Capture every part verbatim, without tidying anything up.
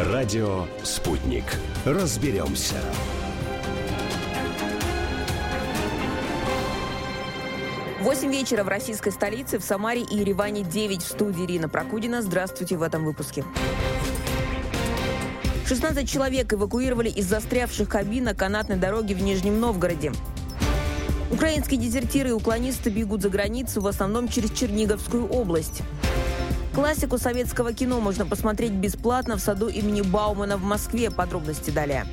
Радио «Спутник». Разберемся. Восемь вечера в российской столице, в Самаре и Ереване девять. В студии Ирина Прокудина. Здравствуйте в этом выпуске. шестнадцать человек эвакуировали из застрявших кабин на канатной дороге в Нижнем Новгороде. Украинские дезертиры и уклонисты бегут за границу, в основном через Черниговскую область. Классику советского кино можно посмотреть бесплатно в саду имени Баумана в Москве. Подробности далее.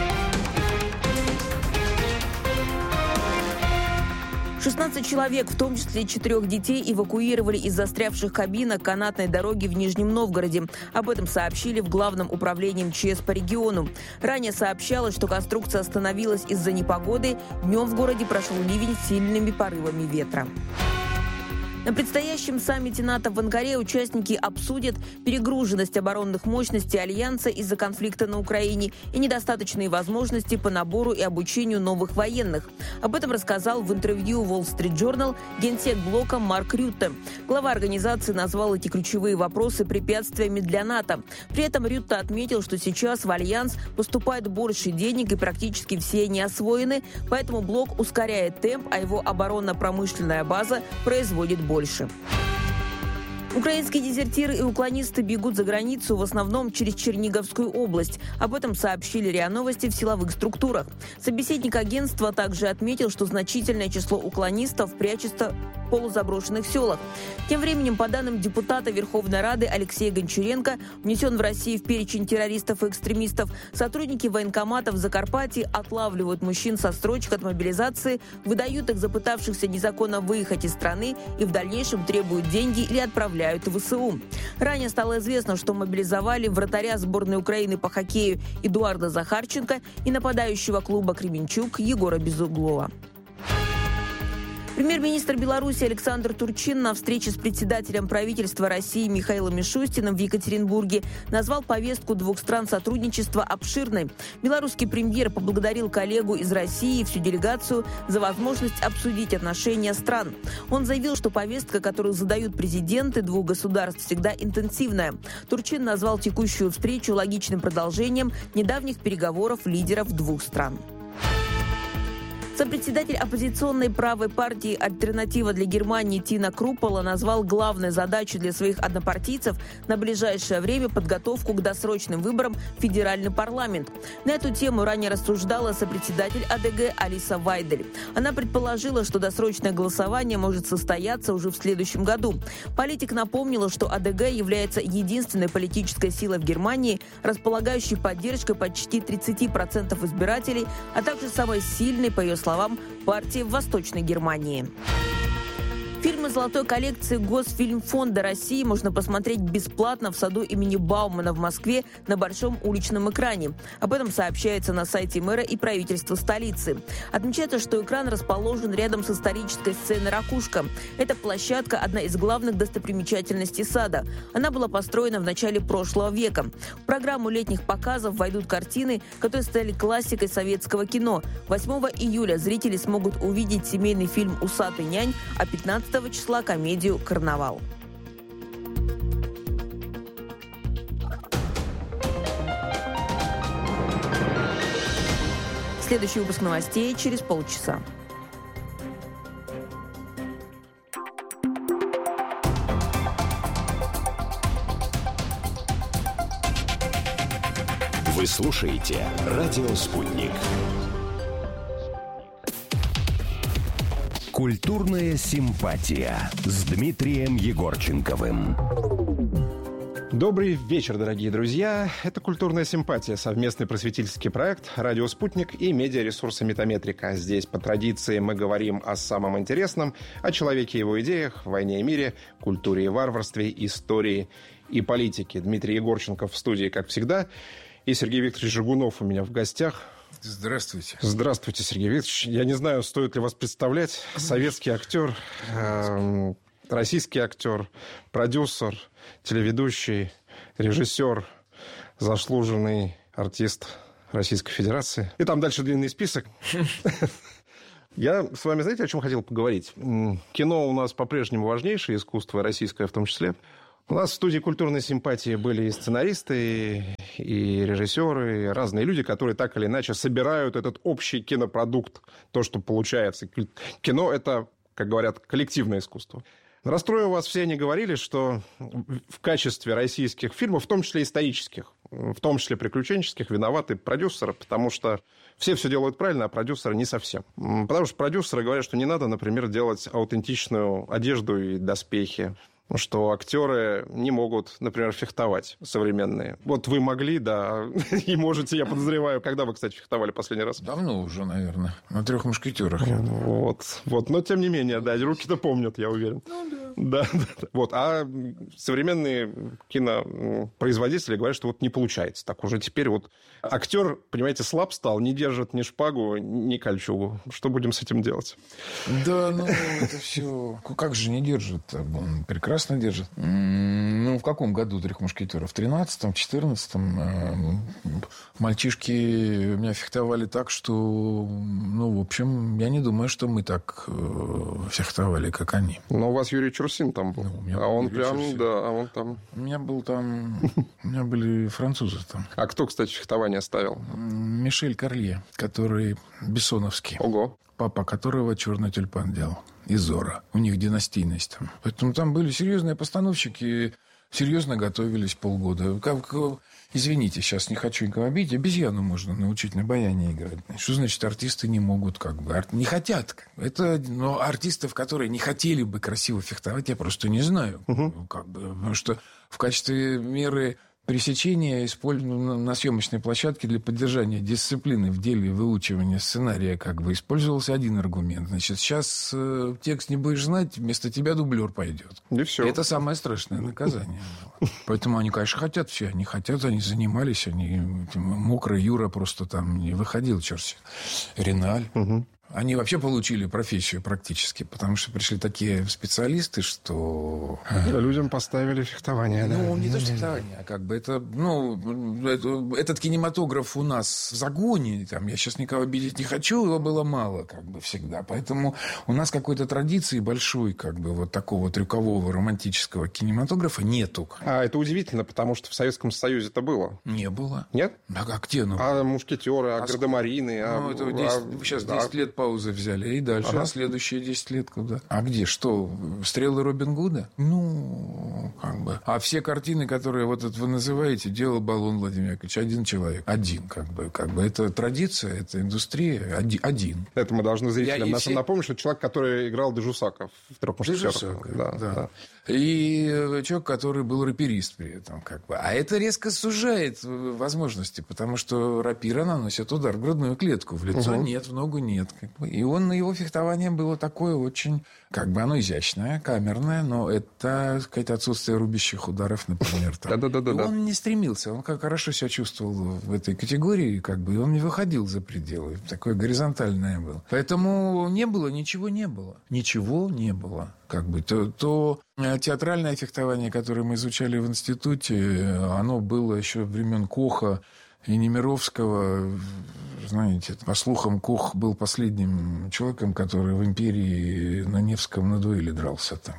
шестнадцать человек, в том числе четырех детей, эвакуировали из застрявших кабинок канатной дороги в Нижнем Новгороде. Об этом сообщили в Главном управлении МЧС по региону. Ранее сообщалось, что конструкция остановилась из-за непогоды. Днем в городе прошел ливень с сильными порывами ветра. На предстоящем саммите НАТО в Анкаре участники обсудят перегруженность оборонных мощностей Альянса из-за конфликта на Украине и недостаточные возможности по набору и обучению новых военных. Об этом рассказал в интервью Wall Street Journal генсек блока Марк Рютте. Глава организации назвал эти ключевые вопросы препятствиями для НАТО. При этом Рютте отметил, что сейчас в Альянс поступает больше денег и практически все не освоены, поэтому блок ускоряет темп, а его оборонно-промышленная база производит больше. Больше. Украинские дезертиры и уклонисты бегут за границу, в основном через Черниговскую область. Об этом сообщили РИА Новости в силовых структурах. Собеседник агентства также отметил, что значительное число уклонистов прячется в полузаброшенных селах. Тем временем, по данным депутата Верховной Рады Алексея Гончаренко, внесен в Россию в перечень террористов и экстремистов, сотрудники военкоматов в Закарпатье отлавливают мужчин со строчек от мобилизации, выдают их за пытавшихся незаконно выехать из страны и в дальнейшем требуют деньги или отправляют в ВСУ. Ранее стало известно, что мобилизовали вратаря сборной Украины по хоккею Эдуарда Захарченко и нападающего клуба «Кременчуг» Егора Безуглова. Премьер-министр Беларуси Александр Турчин на встрече с председателем правительства России Михаилом Мишустиным в Екатеринбурге назвал повестку двух стран сотрудничества обширной. Белорусский премьер поблагодарил коллегу из России и всю делегацию за возможность обсудить отношения стран. Он заявил, что повестка, которую задают президенты двух государств, всегда интенсивная. Турчин назвал текущую встречу логичным продолжением недавних переговоров лидеров двух стран. Сопредседатель оппозиционной правой партии «Альтернатива для Германии» Тина Круппала назвал главной задачей для своих однопартийцев на ближайшее время подготовку к досрочным выборам в федеральный парламент. На эту тему ранее рассуждала сопредседатель АДГ Алиса Вайдель. Она предположила, что досрочное голосование может состояться уже в следующем году. Политик напомнила, что АДГ является единственной политической силой в Германии, располагающей поддержкой почти тридцать процентов избирателей, а также самой сильной, по ее словам, словам, партии в Восточной Германии. Фильмы золотой коллекции Госфильмфонда России можно посмотреть бесплатно в саду имени Баумана в Москве на большом уличном экране. Об этом сообщается на сайте мэра и правительства столицы. Отмечается, что экран расположен рядом с исторической сценой «Ракушка». Эта площадка – одна из главных достопримечательностей сада. Она была построена в начале прошлого века. В программу летних показов войдут картины, которые стали классикой советского кино. восьмого июля зрители смогут увидеть семейный фильм «Усатый нянь», а пятнадцатого числа комедию «Карнавал». Следующий выпуск новостей через полчаса. Вы слушаете «Радио Спутник». Культурная симпатия с Дмитрием Егорченковым. Добрый вечер, дорогие друзья. Это «Культурная симпатия», совместный просветительский проект «Радио Спутник» и медиаресурсы «Метаметрика». Здесь, по традиции, мы говорим о самом интересном, о человеке и его идеях, войне и мире, культуре и варварстве, истории и политике. Дмитрий Егорченков в студии, как всегда, и Сергей Викторович Жигунов у меня в гостях. Здравствуйте. Здравствуйте, Сергей Викторович. Я не знаю, стоит ли вас представлять. Советский актер, э, российский актер, продюсер, телеведущий, режиссер, заслуженный артист Российской Федерации. И там дальше длинный список. Я с вами, знаете, о чем хотел поговорить? Кино у нас по-прежнему важнейшее искусство, российское в том числе. У нас в студии «Культурной симпатии» были и сценаристы, и режиссеры, и разные люди, которые так или иначе собирают этот общий кинопродукт, то, что получается. Кино – это, как говорят, коллективное искусство. Расстроив вас, все они говорили, что в качестве российских фильмов, в том числе исторических, в том числе приключенческих, виноваты продюсеры, потому что все все делают правильно, а продюсеры не совсем. Потому что продюсеры говорят, что не надо, например, делать аутентичную одежду и доспехи, что актеры не могут, например, фехтовать современные. Вот вы могли, да, и можете, я подозреваю. Когда вы, кстати, фехтовали последний раз? Давно уже, наверное. На «Трех мушкетерах». Вот, вот. Но, тем не менее, да, руки-то помнят, я уверен. Ну, да. Да, да. Вот. А современные кинопроизводители говорят, что вот не получается так. Уже теперь вот актер, понимаете, слаб стал, не держит ни шпагу, ни кольчугу. Что будем с этим делать? Да, ну, это все... Как же не держит? Он прекрасно держит. Ну, в каком году «Трех мушкетеров»? В тринадцатом, четырнадцатом. Мальчишки меня фехтовали так, что... Ну, в общем, я не думаю, что мы так фехтовали, как они. Но у вас Юрий Чурсин там был. Ну, а он Юрий прям, Чурсин. Да, а он там... У меня был там... У меня были французы там. А кто, кстати, фехтование ставил? Мишель Карлье, который бессоновский. Ого. Папа которого «Черный тюльпан» делал. И «Зора». У них династийность там. Поэтому там были серьезные постановщики, серьезно готовились полгода. Как... Извините, сейчас не хочу никого обидеть. Обезьяну можно научить на баяне играть. Что значит артисты не могут, как бы, не хотят? Это, но артистов, которые не хотели бы красиво фехтовать, я просто не знаю. Угу. Как бы, потому что в качестве меры пресечения использовано на съемочной площадке для поддержания дисциплины в деле выучивания сценария, как бы, использовался один аргумент. Значит, сейчас э, текст не будешь знать, вместо тебя дублер пойдет. И все. Это самое страшное наказание. Поэтому они, конечно, хотят все. Они хотят, они занимались. Они... Мокрый Юра просто там не выходил, черт. Реналь. Угу. Они вообще получили профессию практически, потому что пришли такие специалисты, что... Да, людям поставили фехтование. Ну, да. не то, что фехтование, а как бы это... Ну, это, этот кинематограф у нас в загоне. Там, я сейчас никого обидеть не хочу, его было мало, как бы, всегда. Поэтому у нас какой-то традиции большой, как бы, вот такого трюкового романтического кинематографа нету. А это удивительно, потому что в Советском Союзе это было. Не было. Нет? А где? Ну? А мушкетеры, а, а гардемарины? Ну, а... это десять, а... сейчас десять лет паузы взяли, и дальше, ага. А следующие десять лет куда? А где? Что? Стрелы Робин Гуда? Ну, как бы. А все картины, которые вот это вы называете, делал Балун Владимир Яковлевич, один человек. Один, как бы. Как бы. Это традиция, это индустрия. Один. Это мы должны зрителям нашим все... напомнить, что человек, который играл Дежусака в «Трех мушкетерах». Да, да. Да. И человек, который был раперист при этом. Как бы. А это резко сужает возможности, потому что рапира наносит удар в грудную клетку. В лицо угу. нет, в ногу нет. Как бы. И он, его фехтование было такое очень... Как бы оно изящное, камерное, но это, так сказать, отсутствие рубящих ударов, например. Да-да-да. И он не стремился. Он как хорошо себя чувствовал в этой категории, как бы, и он не выходил за пределы. Такое горизонтальное было. Поэтому не было, ничего не было. Ничего не было. Как бы, то, то театральное фехтование, которое мы изучали в институте, оно было еще времен Коха и Немировского. Знаете, по слухам, Кох был последним человеком, который в империи на Невском на дуэли дрался там.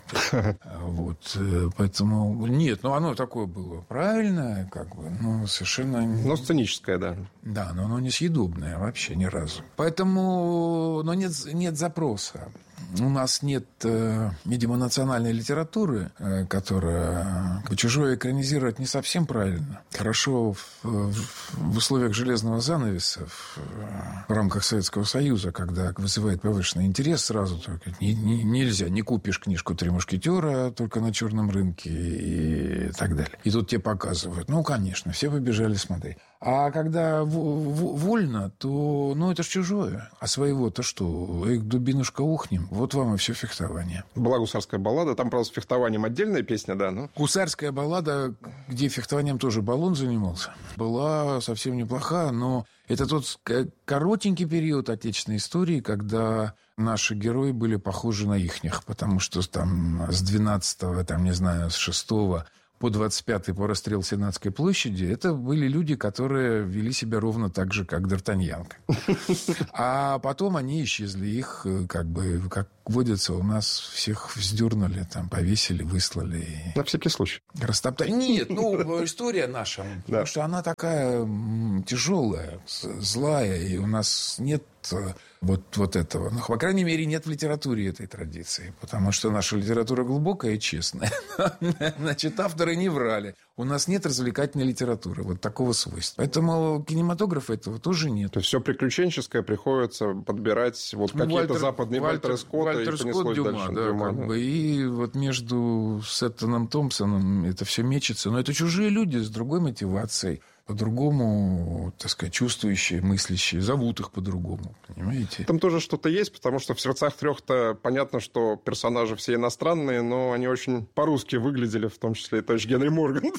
Вот. Поэтому нет, ну оно такое было правильное, как бы, но совершенно... Но сценическое, да. Да, но оно несъедобное вообще ни разу. Поэтому, но нет, нет запроса. У нас нет, видимо, национальной литературы, которая чужое экранизировать не совсем правильно. Хорошо в, в условиях железного занавеса, в, в рамках Советского Союза, когда вызывает повышенный интерес, сразу только не, не, нельзя, не купишь книжку «Три мушкетера» только на черном рынке и так далее. И тут тебе показывают. Ну, конечно, все побежали смотреть. А когда в, в, вольно, то, ну, это ж чужое. А своего-то что? Эх, дубинушка, ухнем. Вот вам и все фехтование. Была гусарская баллада. Там, правда, с фехтованием отдельная песня, да? Ну? Гусарская баллада, где фехтованием тоже Баллон занимался, была совсем неплоха, но это тот коротенький период отечественной истории, когда наши герои были похожи на ихних, потому что там с двенадцатого, там, не знаю, с шестого по двадцать пятый по расстрел Сенатской площади, это были люди, которые вели себя ровно так же, как Д'Артаньян. А потом они исчезли. Их как бы как водится, у нас всех вздернули, там, повесили, выслали. На всякий случай. Растоптали. Нет, ну, история наша, потому что она такая тяжелая, злая, и у нас нет вот, вот этого. Ну, по крайней мере, нет в литературе этой традиции, потому что наша литература глубокая и честная. Значит, авторы не врали. У нас нет развлекательной литературы вот такого свойства. Поэтому кинематографа этого тоже нет. То есть все приключенческое приходится подбирать вот ну, какие-то Вальтер, западные Вальтер, Вальтера Скотта Вальтер и Скотт, Дюма, дальше. Да, Дюма, как да. бы, и вот между Сеттоном Томпсоном это все мечется. Но это чужие люди с другой мотивацией. По-другому, так сказать, чувствующие, мыслящие. Зовут их по-другому, понимаете? Там тоже что-то есть, потому что в «Сердцах трех»-то понятно, что персонажи все иностранные, но они очень по-русски выглядели, в том числе и товарищ Генри Морган.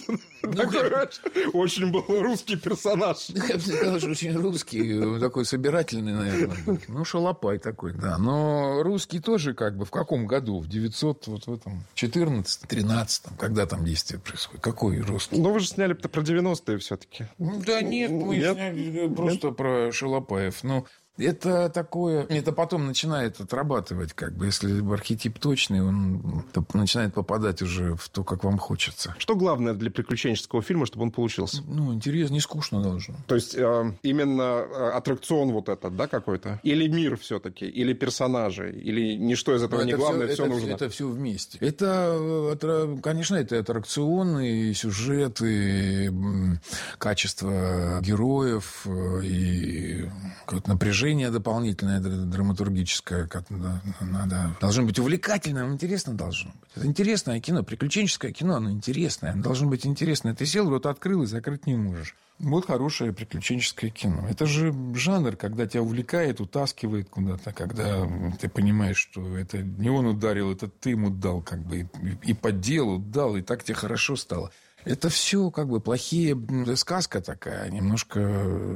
Очень был русский персонаж. Я бы сказал, что очень русский, такой собирательный, наверное. Ну, шалопай такой, да. Но русский тоже как бы в каком году? В девятьсот, вот в этом, четырнадцатом, тринадцатом, когда там действие происходит? Какой русский? Ну, вы же сняли-то про девяностые все-таки. Да нет, мы нет? сняли просто нет? про Шалопаев. Ну, это такое... Это потом начинает отрабатывать, как бы. Если архетип точный, он начинает попадать уже в то, как вам хочется. Что главное для приключенческого фильма, чтобы он получился? Ну, интересно, не скучно должно. То есть, э, именно аттракцион вот этот, да, какой-то? Или мир все-таки? Или персонажи? Или ничто из этого это не главное, все, все это, нужно? Это все вместе. Это, конечно, это аттракцион, и сюжет, и качество героев, и напряжение дополнительное, драматургическое. Надо, должно быть увлекательным, интересно должно быть. Это интересное кино, приключенческое кино, оно интересное. Оно должно быть интересное. Ты сел, рот открыл и закрыть не можешь. Вот хорошее приключенческое кино. Это же жанр, когда тебя увлекает, утаскивает куда-то, когда ты понимаешь, что это не он ударил, это ты ему дал, как бы, и по делу дал, и так тебе хорошо стало. Это все как бы плохие... Сказка такая, немножко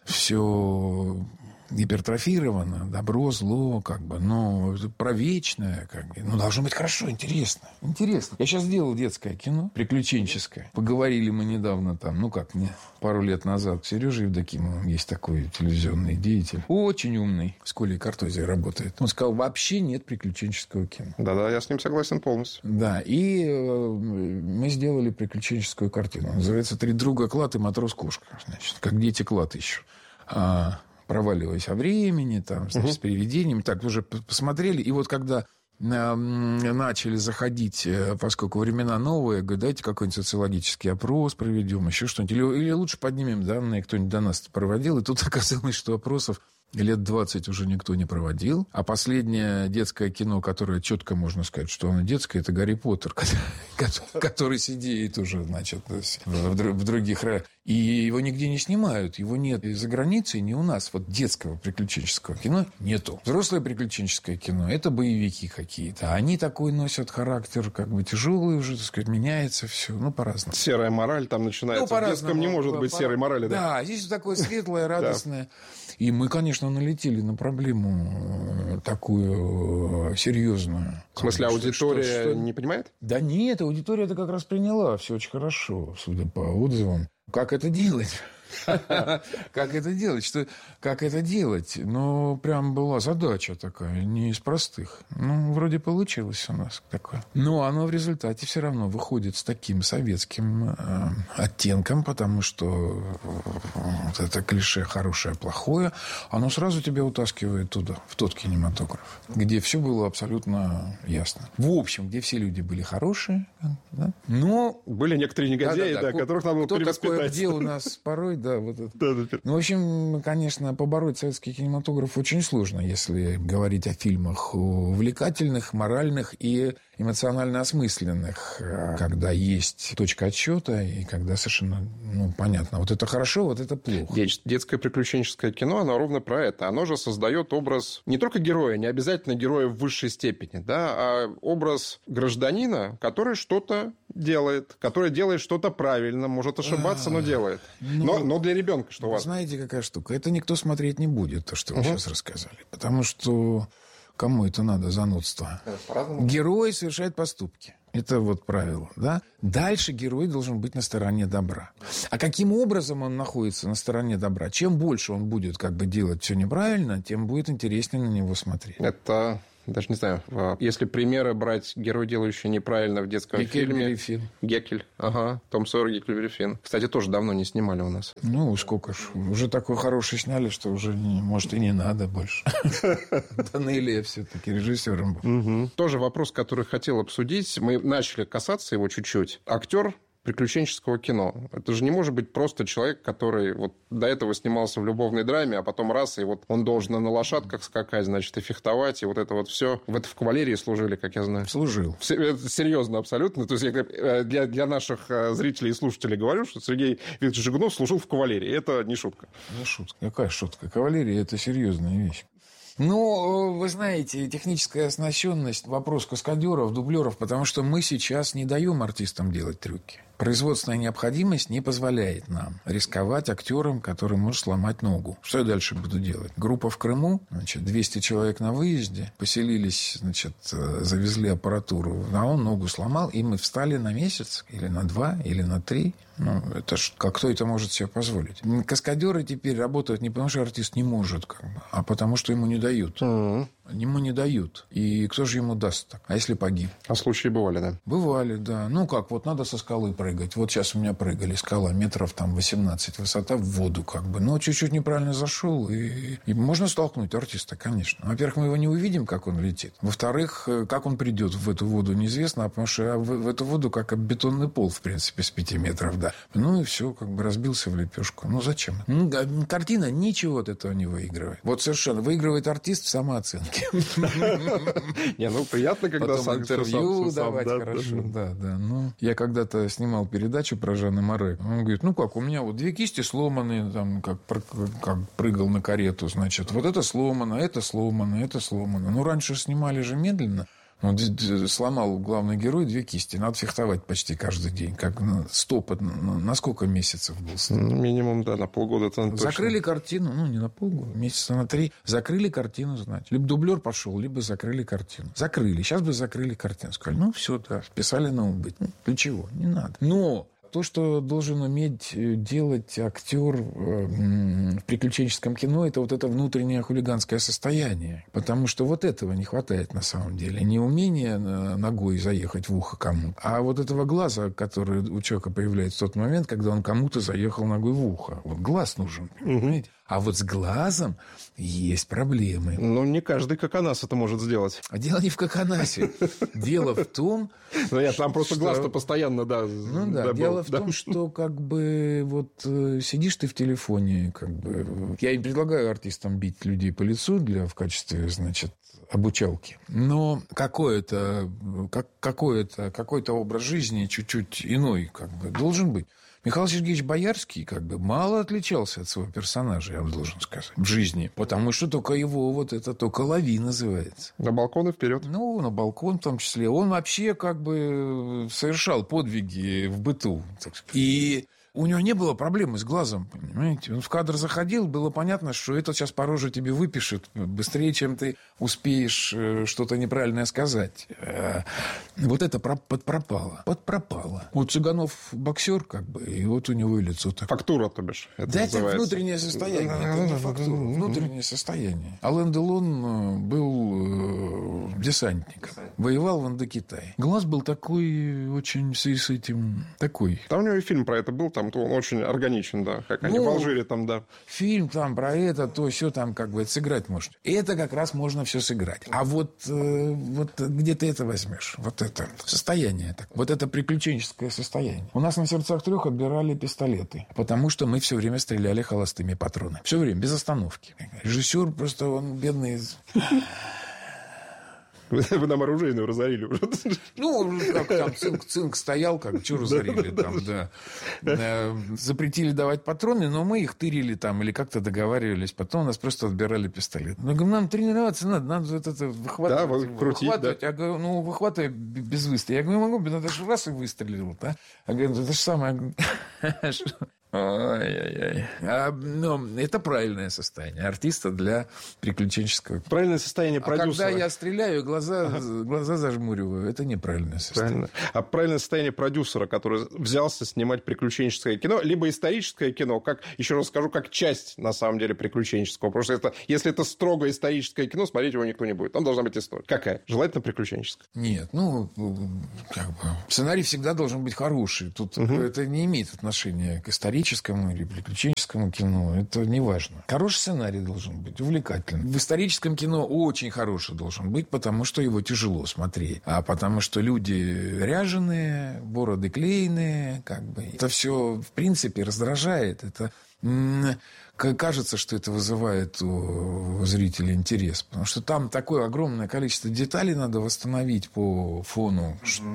все... гипертрофировано, добро, зло, как бы, но про вечное, как бы, ну, должно быть хорошо, интересно. Интересно. Я сейчас делал детское кино, приключенческое. Поговорили мы недавно там, ну, как, не, пару лет назад. Сережа Евдокимов, есть такой телевизионный деятель. Очень умный. В Колей Картозе работает. Он сказал, вообще нет приключенческого кино. Да-да, я с ним согласен полностью. Да, и э, мы сделали приключенческую картину. Называется «Три друга Клад и матрос-кошка». Значит, как дети Клад ищут. А... проваливаясь во времени, там, значит, угу. с привидениями. Так, уже посмотрели. И вот когда э, начали заходить, э, поскольку времена новые, говорю, дайте какой-нибудь социологический опрос проведем, еще что-нибудь. Или, или лучше поднимем данные, кто-нибудь до нас проводил. И тут оказалось, что опросов лет двадцать уже никто не проводил. А последнее детское кино, которое четко можно сказать, что оно детское, это «Гарри Поттер», который сидит уже, значит, в других... И его нигде не снимают. Его нет и за границей, ни у нас. Вот детского приключенческого кино нету. Взрослое приключенческое кино – это боевики какие-то. Они такой носят характер, как бы тяжелый уже, так сказать, меняется все. Ну, по-разному. Серая мораль там начинается. Ну, в детском не может быть серой морали. Да, да, здесь такое светлое, радостное. И мы, конечно, налетели на проблему такую серьезную. В смысле, аудитория что, что... не понимает? Да нет, аудитория это как раз приняла все очень хорошо, судя по отзывам. Как это делать? Как это делать? Что, как это делать? Ну, прям была задача такая, не из простых. Ну, вроде получилось у нас такое. Но оно в результате все равно выходит с таким советским э, оттенком, потому что вот это клише хорошее, плохое, оно сразу тебя утаскивает туда, в тот кинематограф, где все было абсолютно ясно. В общем, где все люди были хорошие, да? Но... Были некоторые негодяи, да, да, да, которых надо было перевоспитать. Такое, где у нас порой, да, вот это. Да, да, да. Ну, в общем, конечно, побороть советский кинематограф очень сложно, если говорить о фильмах увлекательных, моральных и эмоционально осмысленных, когда есть точка отсчета и когда совершенно, ну, понятно, вот это хорошо, вот это плохо. Детское приключенческое кино, оно ровно про это. Оно же создает образ не только героя, не обязательно героя в высшей степени, да, а образ гражданина, который что-то делает, который делает что-то правильно, может ошибаться, но делает. Ну, но, но для ребенка, что у вас? Знаете, какая штука? Это никто смотреть не будет, то, что вы угу. сейчас рассказали. Потому что кому это надо, занудство? По-разному. Герой совершает поступки. Это вот правило, да? Дальше герой должен быть на стороне добра. А каким образом он находится на стороне добра? Чем больше он будет как бы делать все неправильно, тем будет интереснее на него смотреть. Это даже не знаю, если примеры брать «Герой, делающий неправильно» в детском фильме... Финн. Геккель, ага, Том Сойер, Геккельбери Финн. Кстати, тоже давно не снимали у нас. Ну, сколько ж. Уже такой хороший сняли, что уже, может, и не надо больше. Данелия все-таки режиссером был. Тоже вопрос, который хотел обсудить. Мы начали касаться его чуть-чуть. Актер приключенческого кино. Это же не может быть просто человек, который вот до этого снимался в любовной драме, а потом раз, и вот он должен на лошадках скакать, значит, и фехтовать, и вот это вот все. В это в кавалерии служили, как я знаю. Служил. Серьезно, абсолютно. То есть я для, для наших зрителей и слушателей говорю, что Сергей Викторович Жигунов служил в кавалерии. Это не шутка. Не шутка. Какая шутка? Кавалерия – это серьезная вещь. Ну, вы знаете, техническая оснащенность – вопрос каскадеров, дублеров, потому что мы сейчас не даем артистам делать трюки. Производственная необходимость не позволяет нам рисковать актером, который может сломать ногу. Что я дальше буду делать? Группа в Крыму, значит, двести человек на выезде, поселились, значит, завезли аппаратуру, а он ногу сломал, и мы встали на месяц, или на два, или на три. Ну, это ж, как кто это может себе позволить? Каскадеры теперь работают не потому, что артист не может, как бы, а потому, что ему не дают. Mm-hmm. Ему не дают. И кто же ему даст так? А если погиб? А случаи бывали, да? Бывали, да. Ну, как, вот надо со скалы прыгать. Вот сейчас у меня прыгали скала, метров там восемнадцать высота в воду, как бы. Но чуть-чуть неправильно зашел, и, и можно столкнуть артиста, конечно. Во-первых, мы его не увидим, как он летит. Во-вторых, как он придет в эту воду, неизвестно, потому что в, в эту воду как бетонный пол, в принципе, с пяти метров, да. Ну, и все, как бы разбился в лепешку. Ну, зачем? Ну, картина ничего от этого не выигрывает. Вот совершенно. Выигрывает артист в самооценке. Не, ну, приятно, когда потом интервью давать хорошо. Да, да. Ну, я когда-то снимал передачу про Жана Море. Он говорит, ну, как, у меня вот две кисти сломаны, там, как, как прыгал на карету, значит. Вот это сломано, это сломано, это сломано. Ну, раньше снимали же медленно. Ну, сломал главный герой две кисти. Надо фехтовать почти каждый день. Как стоп. На сколько месяцев был стоп? Минимум, да, на полгода. Закрыли точно. Картину. Ну, не на полгода. Месяца на три. Закрыли картину, значит. Либо дублер пошел, либо закрыли картину. Закрыли. Сейчас бы закрыли картину. Сказали, ну, все, да. Вписали на убыть. Ну, для чего? Не надо. Но... То, что должен уметь делать актер в приключенческом кино, это вот это внутреннее хулиганское состояние. Потому что вот этого не хватает на самом деле. Не умение ногой заехать в ухо кому-то, а вот этого глаза, который у человека появляется в тот момент, когда он кому-то заехал ногой в ухо. Вот глаз нужен, понимаете? А вот с глазом есть проблемы. Ну, не каждый коконас это может сделать. А дело не в коконасе. Дело в том... Ну, нет, там просто глаз-то постоянно, да. Ну, да. Дело в том, что как бы вот сидишь ты в телефоне, как бы... Я не предлагаю артистам бить людей по лицу для, в качестве, значит, обучалки. Но какой-то, как, какой-то, какой-то образ жизни чуть-чуть иной как бы должен быть. Михаил Сергеевич Боярский как бы мало отличался от своего персонажа, я вам должен сказать, в жизни. Потому что только его вот это только лови называется. На балкон и вперед. Ну, на балкон в том числе. Он вообще как бы совершал подвиги в быту. Так сказать. И у него не было проблемы с глазом, понимаете. Он в кадр заходил, было понятно, что этот сейчас по роже тебе выпишет быстрее, чем ты успеешь что-то неправильное сказать. Вот это подпропало. Подпропало. Вот Цыганов боксер, как бы, и вот у него и лицо так. Фактура, то бишь. Это да, называется. Это внутреннее состояние. Это не фактура. Внутреннее состояние. Ален Делон был десантником. Воевал в Индокитае. Глаз был такой очень с этим... Такой. Там у него и фильм про это был, там он очень органичен, да. Как они ну, в Алжире там, да. Фильм там про это, то все там как бы сыграть может. И это как раз можно все сыграть. А вот, э, вот где ты это возьмешь? Вот это состояние. Так. Вот это приключенческое состояние. У нас на «Сердцах трех» отбирали пистолеты, потому что мы все время стреляли холостыми патронами. Все время, без остановки. Режиссер просто, он бедный... Вы, вы нам оружейную разорили уже. Ну, как там цинк, цинк стоял, как что разорили там, да. Запретили давать патроны, но мы их тырили там или как-то договаривались. Потом у нас просто отбирали пистолет. Ну, говорю, нам тренироваться надо, надо это, это выхватывать. Да, крутить, выхватывать. Да. Я говорю, ну, выхватывай без выстрела. Я говорю, не могу, надо же раз и выстрелил. Да? Я говорю, это же самое... Ай-яй-яй. А, ну, это правильное состояние артиста для приключенческого. Правильное состояние продюсера. А когда я стреляю, глаза, ага. глаза зажмуриваю, это неправильное состояние. Правильно. А правильное состояние продюсера, который взялся снимать приключенческое кино, либо историческое кино, как, еще раз скажу, как часть, на самом деле, приключенческого. Потому что это, если это строго историческое кино, смотреть его никто не будет. Там должна быть история. Какая? Желательно приключенческая. Нет, ну, как бы, сценарий всегда должен быть хороший. Тут угу. это не имеет отношения к историческому или приключенческому кино. Это не важно. Хороший сценарий должен быть, увлекательный. В историческом кино очень хороший должен быть, потому что его тяжело смотреть. А потому что люди ряженые, бороды клееные, как бы. Это все, в принципе, раздражает. Это... Кажется, что это вызывает у зрителя интерес. Потому что там такое огромное количество деталей надо восстановить по фону, mm-hmm.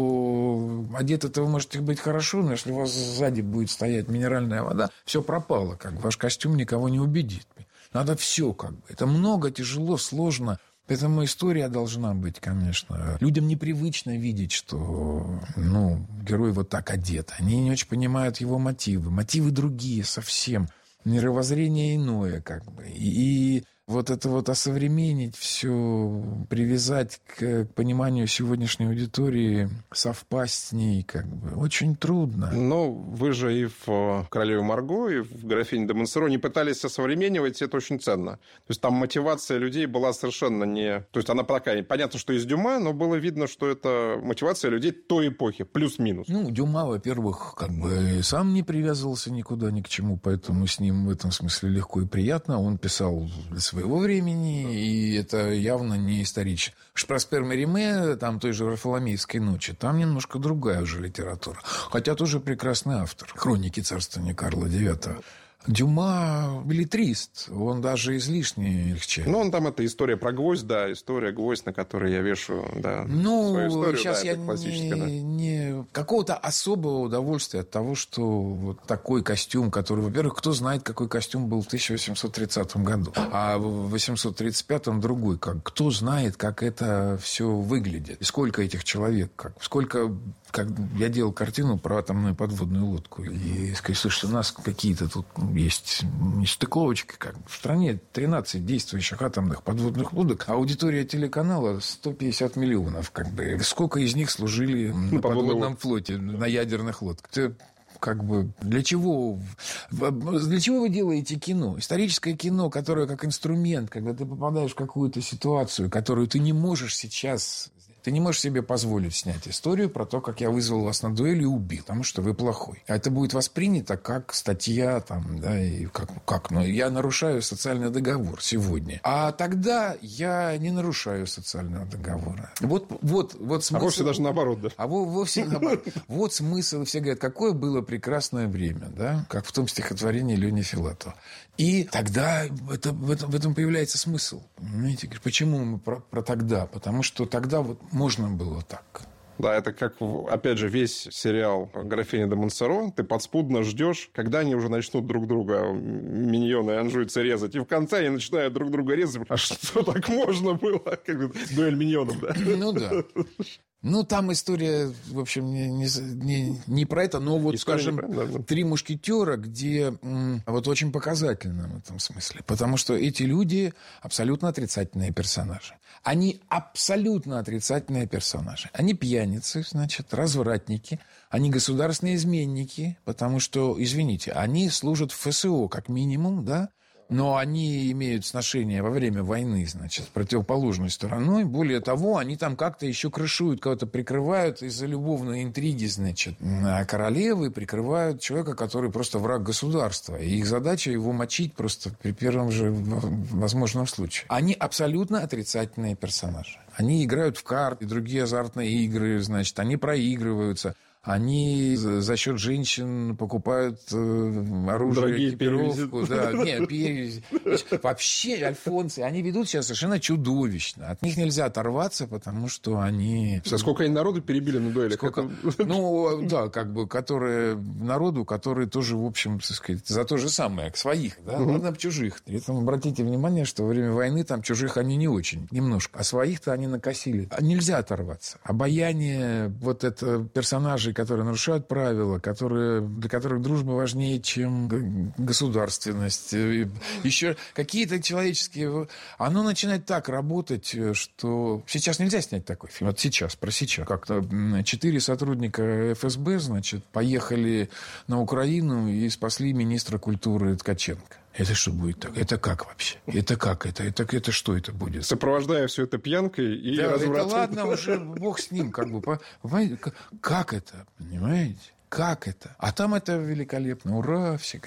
что одето-то вы можете быть хорошо, но если у вас сзади будет стоять минеральная вода, все пропало. Как ваш костюм никого не убедит. Надо все как бы. Это много, тяжело, сложно. Поэтому история должна быть, конечно. Людям непривычно видеть, что ну, герой вот так одет. Они не очень понимают его мотивы. Мотивы другие совсем. Мировоззрение иное, как бы. И, и вот это вот осовременить все, привязать к, к пониманию сегодняшней аудитории, совпасть с ней, как бы, очень трудно. Но вы же и в «Королеве Марго», и в «Графине де Монсоро» не пытались осовременивать, это очень ценно. То есть там мотивация людей была совершенно не... То есть она такая, понятно, что из Дюма, но было видно, что это мотивация людей той эпохи, плюс-минус. Ну, Дюма, во-первых, как бы сам не привязывался никуда, ни к чему, поэтому с ним в этом смысле легко и приятно. Он писал для своего времени, и это явно не исторично. Проспер Мериме, там той же Варфоломеевской ночи, там немножко другая уже литература. Хотя тоже прекрасный автор. Хроники царствования Карла девятого. Дюма беллетрист, он даже излишне легче. Ну, он там, это история про гвоздь, да, история гвоздь, на которой я вешу, да, ну, свою историю. Сейчас да, я не, да. не... Какого-то особого удовольствия от того, что вот такой костюм, который, во-первых, кто знает, какой костюм был в тысяча восемьсот тридцатом году, а в восемьсот тридцать пятом другой. Как, кто знает, как это все выглядит, и сколько этих человек, как, сколько... Как я делал картину про атомную подводную лодку. И сказать, слушайте, у нас какие-то тут есть нестыковочки. Как в стране тринадцать действующих атомных подводных лодок. Аудитория телеканала сто пятьдесят миллионов. Как бы. Сколько из них служили на подводном флоте, на ядерных лодках? Это как бы для чего? Для чего вы делаете кино? Историческое кино, которое как инструмент, когда ты попадаешь в какую-то ситуацию, которую ты не можешь сейчас... Ты не можешь себе позволить снять историю про то, как я вызвал вас на дуэль и убил, потому что вы плохой. А это будет воспринято как статья, там, да, и как, как, ну, я нарушаю социальный договор сегодня. А тогда я не нарушаю социального договора. Вот, вот, вот смысл. А вовсе даже наоборот, да? А вовсе наоборот. Вот смысл. Все говорят, какое было прекрасное время, да, как в том стихотворении Лени Филатова. И тогда это, в, этом, в этом появляется смысл. Понимаете? Почему мы про, про тогда? Потому что тогда вот можно было так. Да, это как, опять же, весь сериал «Графиня де Монсоро». Ты подспудно ждешь, когда они уже начнут друг друга, миньоны и анжуйцы, резать. И в конце они начинают друг друга резать. А что так можно было? Как бы дуэль миньонов, да? Ну, да. Ну, там история, в общем, не, не, не про это, но вот, история скажем, про, да, да. «Три мушкетера», где м, вот очень показательно в этом смысле. Потому что эти люди абсолютно отрицательные персонажи. Они абсолютно отрицательные персонажи. Они пьяницы, значит, развратники. Они государственные изменники, потому что, извините, они служат в ФСО как минимум, да? Но они имеют сношение во время войны, значит, с противоположной стороной. Более того, они там как-то еще крышуют, кого-то прикрывают из-за любовной интриги, значит, королевы прикрывают человека, который просто враг государства. И их задача его мочить просто при первом же возможном случае. Они абсолютно отрицательные персонажи. Они играют в карты и другие азартные игры, значит, они проигрываются. Они за счет женщин покупают оружие, дорогие экипировку. Да, нет, перевязи. Вообще, альфонсы, они ведут себя совершенно чудовищно. От них нельзя оторваться, потому что они... Сколько они народу перебили на дуэлях? Сколько... Ну, да, как бы, которые... Народу, которые тоже, в общем, так сказать, за то же самое, к своих, да, угу. Ладно, чужих. При этом обратите внимание, что во время войны там чужих они не очень, немножко. А своих-то они накосили. Нельзя оторваться. Обаяние вот это персонажей, которые нарушают правила, которые, для которых дружба важнее, чем государственность. Еще какие-то человеческие... Оно начинает так работать, что... Сейчас нельзя снять такой фильм. Вот сейчас, про сейчас. Как-то четыре сотрудника эф эс бэ, значит, поехали на Украину и спасли министра культуры Ткаченко. Это что будет так? Это как вообще? Это как это? Это, это что это будет? Сопровождая все это пьянкой и да, развратом. Это ладно, уже бог с ним. Как бы, как это? Понимаете? Как это? А там это великолепно. Ура! Все.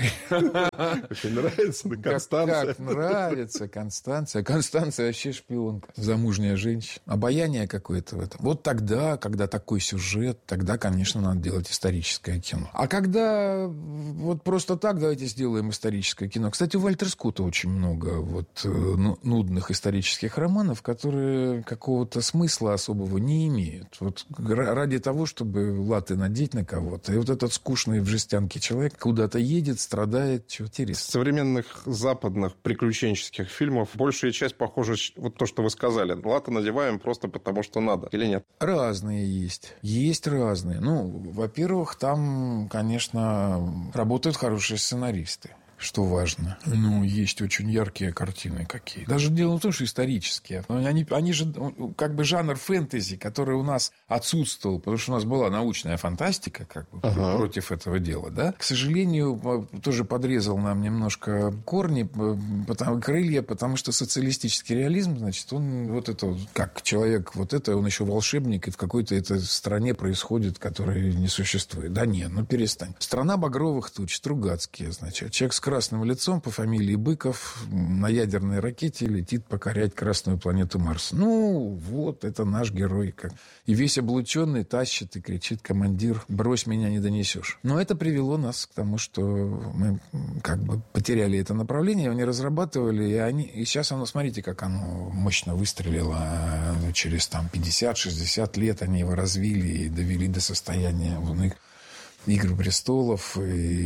Очень нравится. Констанция. Как, как нравится Констанция. Констанция вообще шпионка. Замужняя женщина. Обаяние какое-то в этом. Вот тогда, когда такой сюжет, тогда, конечно, надо делать историческое кино. А когда вот просто так давайте сделаем историческое кино. Кстати, у Вальтера Скотта очень много вот нудных исторических романов, которые какого-то смысла особого не имеют. Вот ради того, чтобы латы надеть на кого-то. И вот этот скучный в жестянке человек куда-то едет, страдает, чего интересно. Из современных западных приключенческих фильмов большая часть похожа, вот то, что вы сказали. Латы надеваем просто потому, что надо. Или нет? Разные есть. Есть разные. Ну, во-первых, там, конечно, работают хорошие сценаристы. Что важно. Ну, есть очень яркие картины какие. Даже дело в том, что исторические. Они, они же как бы жанр фэнтези, который у нас отсутствовал, потому что у нас была научная фантастика как бы ага. против этого дела. Да? К сожалению, тоже подрезал нам немножко корни, потому, крылья, потому что социалистический реализм, значит, он вот это, как человек, вот это, он еще волшебник, и в какой-то этой стране происходит, которая не существует. Да нет, ну перестань. Страна багровых туч, Стругацкие, значит, человек с красным лицом по фамилии Быков на ядерной ракете летит покорять красную планету Марс. Ну, вот, это наш герой. И весь облученный тащит и кричит: командир, брось, меня не донесешь. Но это привело нас к тому, что мы как бы потеряли это направление, его не разрабатывали, и, они, и сейчас оно, смотрите, как оно мощно выстрелило. Через там пятьдесят-шестьдесят лет они его развили и довели до состояния «Игры престолов»,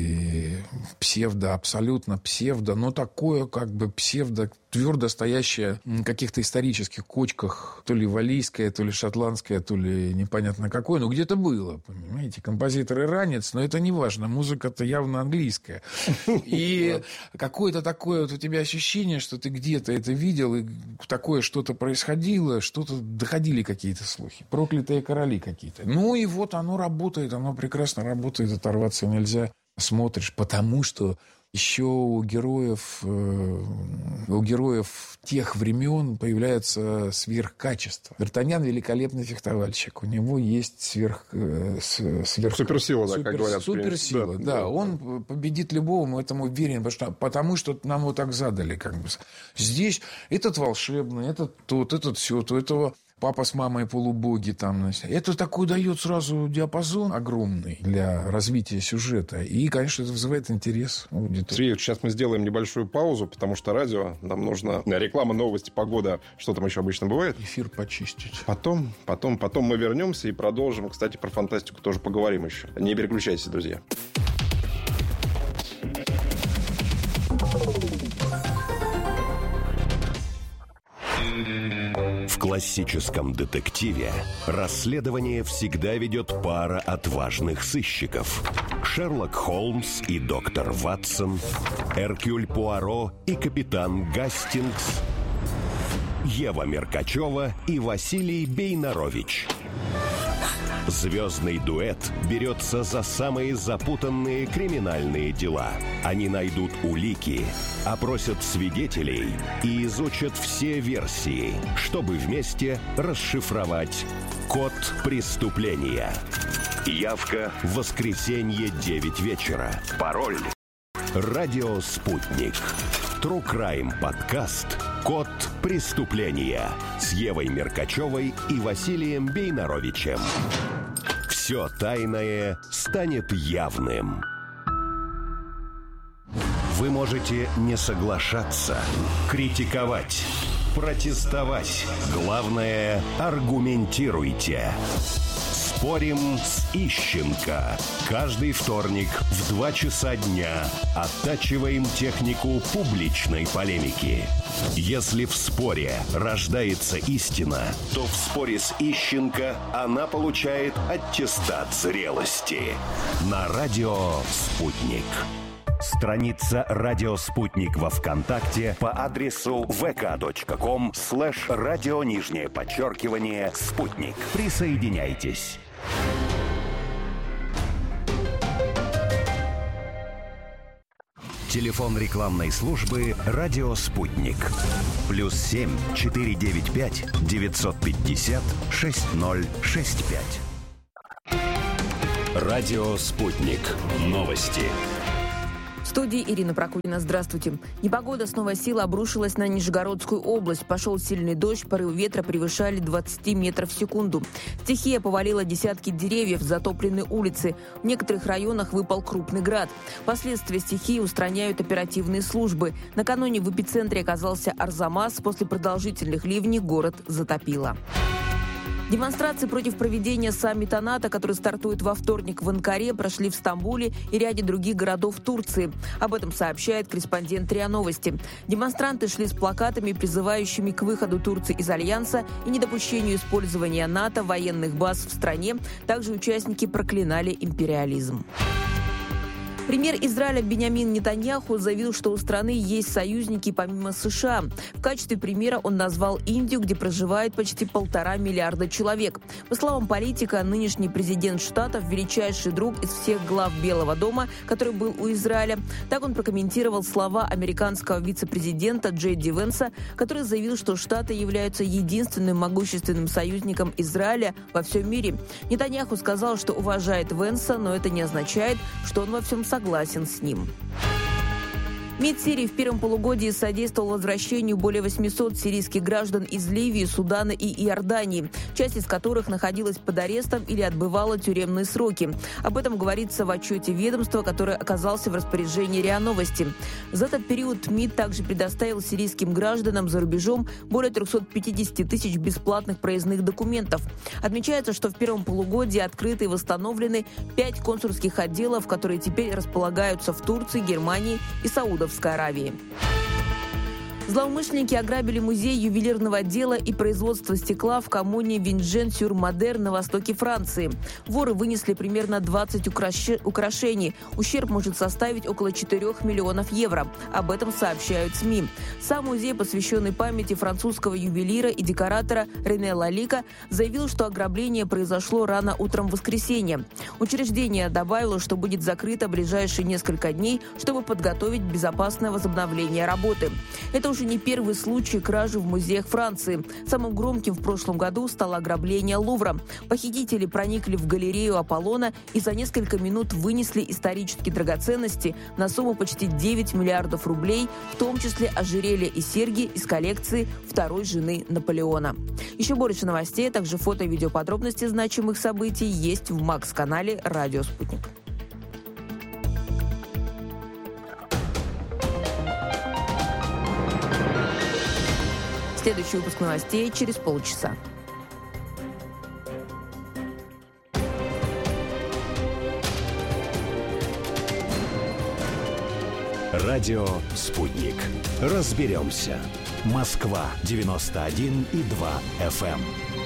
и псевдо, абсолютно псевдо, но такое как бы псевдо, твердо стоящее на каких-то исторических кочках, то ли валлийское, то ли шотландское, то ли непонятно какое, но где-то было, понимаете, композитор иранец, но это не важно, музыка-то явно английская. И какое-то такое вот у тебя ощущение, что ты где-то это видел, и такое что-то происходило, что-то доходили какие-то слухи, проклятые короли какие-то. Ну и вот оно работает, оно прекрасно работает, оторваться нельзя. Смотришь, потому что еще у героев, у героев тех времен появляется сверхкачество. Д'Артаньян великолепный фехтовальщик. У него есть сверх... сверх суперсила, да, супер, как говорят. Суперсила, да, да, да. Он победит любого, мы этому уверены, потому что, потому что нам его так задали. Как бы. Здесь этот волшебный, этот тот, этот все, то этого... Папа с мамой полубоги там. Это такой дает сразу диапазон огромный для развития сюжета. И, конечно, это вызывает интерес аудитории. Сергей, сейчас мы сделаем небольшую паузу, потому что радио, нам нужна реклама, новости, погода. Что там еще обычно бывает? Эфир почистить. Потом, потом, потом мы вернемся и продолжим. Кстати, про фантастику тоже поговорим еще. Не переключайтесь, друзья. В классическом детективе расследование всегда ведет пара отважных сыщиков. Шерлок Холмс и доктор Ватсон, Эркюль Пуаро и капитан Гастингс, Ева Меркачева и Василий Бейнарович. Звездный дуэт берется за самые запутанные криминальные дела. Они найдут улики, опросят свидетелей и изучат все версии, чтобы вместе расшифровать код преступления. Явка в воскресенье девять вечера. Пароль «Радио Спутник». True Crime подкаст «Код преступления» с Евой Меркачевой и Василием Бейнаровичем. Все тайное станет явным. Вы можете не соглашаться, критиковать, протестовать. Главное, аргументируйте. Спорим с Ищенко. Каждый вторник в два часа дня оттачиваем технику публичной полемики. Если в споре рождается истина, то в споре с Ищенко она получает аттестат зрелости. На радио «Спутник». Страница «Радио Спутник» во ВКонтакте по адресу vk.com слэш радио нижнее подчеркивание «Спутник». Присоединяйтесь. Телефон рекламной службы «Радио Спутник». Плюс семь четыре девять пять девятьсот пятьдесят шесть ноль шесть пять. Радио «Спутник». Новости. В студии Ирина Прокудина. Здравствуйте. Непогода с новой силой обрушилась на Нижегородскую область. Пошел сильный дождь, порывы ветра превышали двадцать метров в секунду. Стихия повалила десятки деревьев, затоплены улицы. В некоторых районах выпал крупный град. Последствия стихии устраняют оперативные службы. Накануне в эпицентре оказался Арзамас. После продолжительных ливней город затопило. Демонстрации против проведения саммита НАТО, который стартует во вторник в Анкаре, прошли в Стамбуле и ряде других городов Турции. Об этом сообщает корреспондент РИА Новости. Демонстранты шли с плакатами, призывающими к выходу Турции из Альянса и недопущению использования НАТО военных баз в стране. Также участники проклинали империализм. Премьер Израиля Биньямин Нетаньяху заявил, что у страны есть союзники помимо США. В качестве примера он назвал Индию, где проживает почти полтора миллиарда человек. По словам политика, нынешний президент Штатов – величайший друг из всех глав Белого дома, который был у Израиля. Так он прокомментировал слова американского вице-президента Джей Ди Венса, который заявил, что Штаты являются единственным могущественным союзником Израиля во всем мире. Нетаньяху сказал, что уважает Венса, но это не означает, что он во всем согласен с ним. МИД Сирии в первом полугодии содействовал возвращению более восьмисот сирийских граждан из Ливии, Судана и Иордании, часть из которых находилась под арестом или отбывала тюремные сроки. Об этом говорится в отчете ведомства, который оказался в распоряжении РИА Новости. За этот период МИД также предоставил сирийским гражданам за рубежом более трехсот пятидесяти тысяч бесплатных проездных документов. Отмечается, что в первом полугодии открыты и восстановлены пять консульских отделов, которые теперь располагаются в Турции, Германии и Саудовской Аравии. Злоумышленники ограбили музей ювелирного дела и производства стекла в коммуне Винжен-сюр-Мадер на востоке Франции. Воры вынесли примерно двадцать украш... украшений. Ущерб может составить около четырёх миллионов евро. Об этом сообщают СМИ. Сам музей, посвященный памяти французского ювелира и декоратора Рене Лалика, заявил, что ограбление произошло рано утром в воскресенье. Учреждение добавило, что будет закрыто ближайшие несколько дней, чтобы подготовить безопасное возобновление работы. Это уже не первый случай кражи в музеях Франции. Самым громким в прошлом году стало ограбление Лувра. Похитители проникли в галерею Аполлона и за несколько минут вынесли исторические драгоценности на сумму почти девять миллиардов рублей, в том числе ожерелья и серьги из коллекции второй жены Наполеона. Еще больше новостей, а также фото и видеоподробности значимых событий есть в Макс-канале «Радио Спутник». Следующий выпуск новостей через полчаса. Радио «Спутник». Разберемся. Москва девяносто один и два эф эм.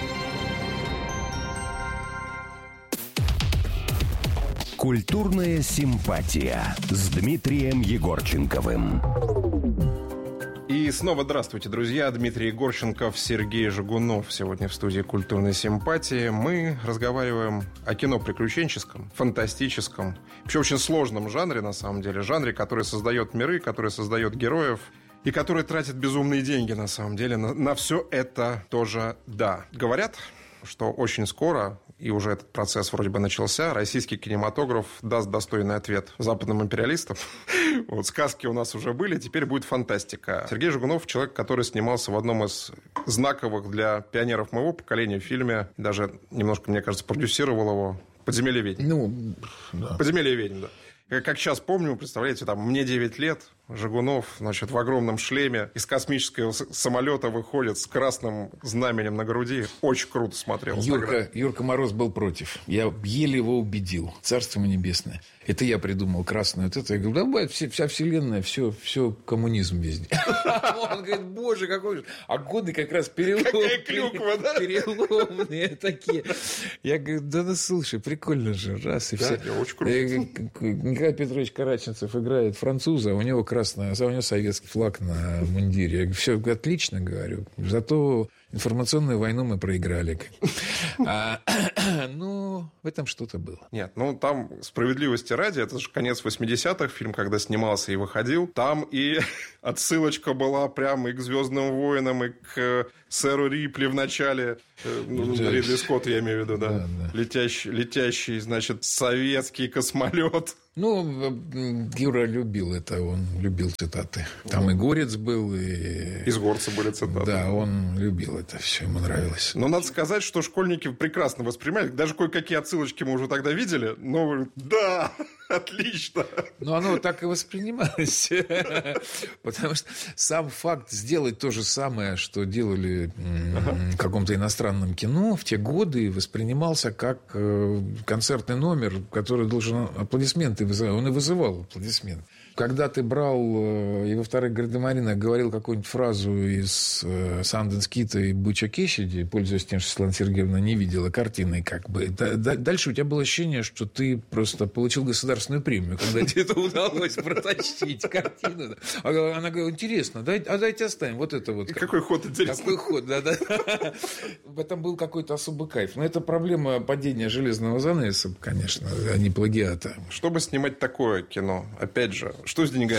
Культурная симпатия с Дмитрием Егорченковым. И снова здравствуйте, друзья. Дмитрий Егорченков, Сергей Жигунов сегодня в студии «Культурной симпатии». Мы разговариваем о кино приключенческом, фантастическом, вообще очень сложном жанре, на самом деле. Жанре, который создает миры, который создает героев и который тратит безумные деньги, на самом деле. На, на все это тоже да. Говорят, что очень скоро, и уже этот процесс вроде бы начался, российский кинематограф даст достойный ответ западным империалистам. Вот сказки у нас уже были, теперь будет фантастика. Сергей Жигунов — человек, который снимался в одном из знаковых для пионеров моего поколения фильме, даже немножко, мне кажется, продюсировал его, «Подземелье ведьм». Ну, да. «Подземелье ведьм», да. Как сейчас помню, представляете, там, мне девять лет, Жигунов, значит, в огромном шлеме из космического самолета выходит с красным знаменем на груди. Очень круто смотрелось. Юрка, Юрка Мороз был против. Я еле его убедил. Царство ему небесное. Это я придумал красную. Вот это. Я говорю, да, вся, вся вселенная, все, все коммунизм везде. Он говорит, боже, какой же. А годы как раз переломные. Какая клюква, да? Переломные такие. Я говорю, да, да, слушай, прикольно же. Раз и все. Очень круто. Николай Петрович Караченцев играет француза, у него красный, а у него советский флаг на мундире. Я говорю, все отлично, говорю. Зато информационную войну мы проиграли. А, ну, в этом что-то было. Нет, ну там справедливости ради, это же конец восьмидесятых, фильм, когда снимался и выходил. Там и отсылочка была прямо и к «Звездным войнам», и к сэру Рипли в начале. Ну, Ридли Скотт, я имею в виду, да. да, да. Летящий, летящий, значит, советский космолет. Ну, Юра любил это, он любил цитаты. Там ну, и Горец был, и... Из Горца были цитаты. Да, он любил это все, ему нравилось. Но надо сказать, что школьники прекрасно воспринимали. Даже кое-какие отсылочки мы уже тогда видели, но да, отлично. Ну, оно так и воспринималось. Потому что сам факт сделать то же самое, что делали в каком-то иностранном кино в те годы, воспринимался как концертный номер, который должен аплодисменты вызывать. Он и вызывал аплодисменты. Когда ты брал и во вторых гардемаринах говорил какую-нибудь фразу из Санденс Кита и Буча Кэссиди, пользуясь тем, что Светлана Сергеевна не видела картины, как бы, дальше у тебя было ощущение, что ты просто получил государственную премию, когда тебе это удалось протащить картину. Она говорит, интересно, а давайте оставим вот это вот. Какой ход интересный. Какой ход, да-да. В этом был какой-то особый кайф. Но это проблема падения железного занавеса, конечно, а не плагиата. Чтобы снимать такое кино, опять же, что с деньгами?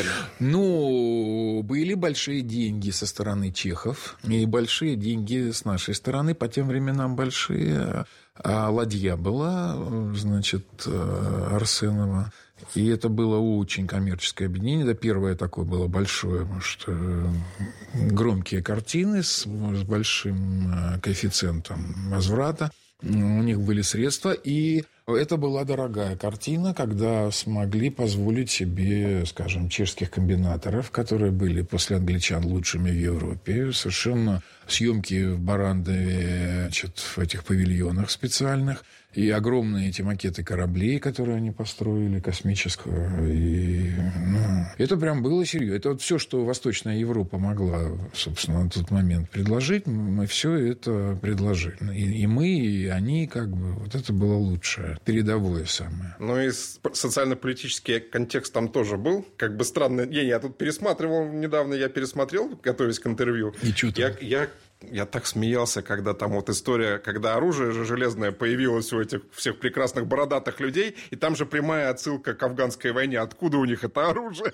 Ну, были большие деньги со стороны чехов и большие деньги с нашей стороны, по тем временам большие. А ладья была, значит, Арсенова. И это было очень коммерческое объединение. Это первое такое было большое, потому что громкие картины с, с большим коэффициентом возврата. У них были средства, и это была дорогая картина, когда смогли позволить себе, скажем, чешских комбинаторов, которые были после англичан лучшими в Европе, совершенно съемки в Барандове, значит, в этих павильонах специальных, и огромные эти макеты кораблей, которые они построили, космического. И, ну, это прям было серьезно. Это вот все, что Восточная Европа могла, собственно, на тот момент предложить, мы все это предложили. И, и мы, и они, как бы, вот это было лучшее, передовое самое. Ну и социально-политический контекст там тоже был. Как бы странно. Я, я тут пересматривал, недавно я пересмотрел, готовясь к интервью. И что там? Я, я Я так смеялся, когда там вот история, когда оружие же железное появилось у этих всех прекрасных бородатых людей, и там же прямая отсылка к афганской войне. Откуда у них это оружие?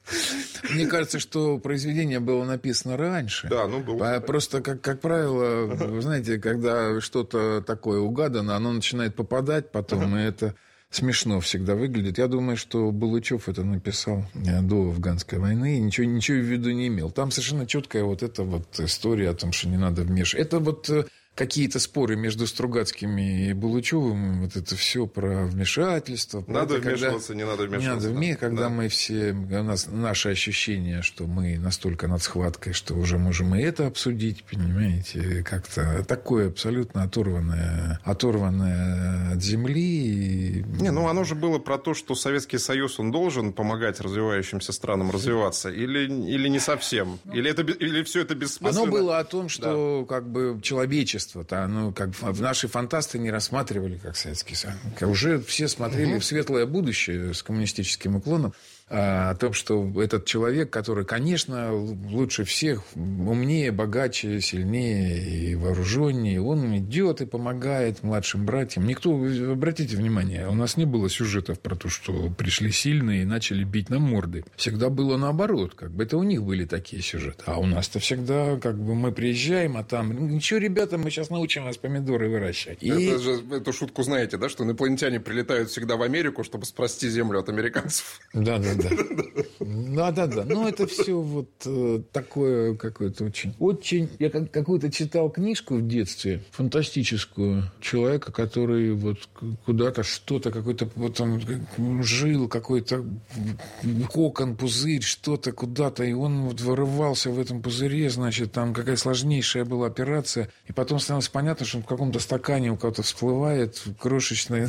Мне кажется, что произведение было написано раньше. Да, ну было. Просто, как, как правило, вы знаете, когда что-то такое угадано, оно начинает попадать потом, и это... смешно всегда выглядит. Я думаю, что Булычев это написал до афганской войны и ничего, ничего в виду не имел. Там совершенно четкая вот эта вот история о том, что не надо вмешиваться. Это вот какие-то споры между Стругацкими и Булычевым, вот это все про вмешательство. Надо это, вмешиваться, когда... не надо вмешиваться. Не надо вмешиваться, когда да. мы все... У нас наше ощущение, что мы настолько над схваткой, что уже можем и это обсудить, понимаете, как-то такое абсолютно оторванное, оторванное от земли. Не, ну оно же было про то, что Советский Союз, он должен помогать развивающимся странам развиваться, или, или не совсем? Или, это, или все это бессмысленно? Оно было о том, что да. как бы человечество то, ну, как в наши фантасты не рассматривали как Советский Союз. Уже все смотрели угу. в светлое будущее с коммунистическим уклоном. О том, что этот человек, который, конечно, лучше всех, умнее, богаче, сильнее и вооруженнее, он идет и помогает младшим братьям. Никто, обратите внимание, у нас не было сюжетов про то, что пришли сильные и начали бить на морды. Всегда было наоборот, как бы это у них были такие сюжеты. А у нас-то всегда, как бы мы приезжаем, а там, ничего, ребята, мы сейчас научим вас помидоры выращивать. И... Это же, эту шутку знаете, да, что инопланетяне прилетают всегда в Америку, чтобы спасти землю от американцев. Да-да-да. Да-да-да. Ну, это все вот э, такое какое-то очень... Очень... Я как, какую-то читал книжку в детстве, фантастическую, человека, который вот куда-то что-то, какой-то... Вот он жил, какой-то кокон, пузырь, что-то куда-то, и он вот вырывался в этом пузыре, значит, там какая сложнейшая была операция, и потом становилось понятно, что он в каком-то стакане у кого-то всплывает крошечная...